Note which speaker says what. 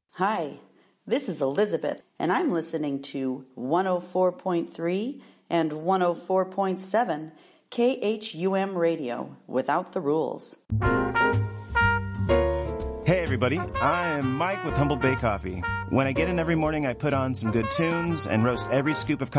Speaker 1: Hi, this is Elizabeth, and I'm listening to 104.3 and 104.7 KHUM Radio, Without the Rules.
Speaker 2: Hey everybody, I'm Mike with Humboldt Bay Coffee. When I get in every morning, I put on some good tunes and roast every scoop of coffee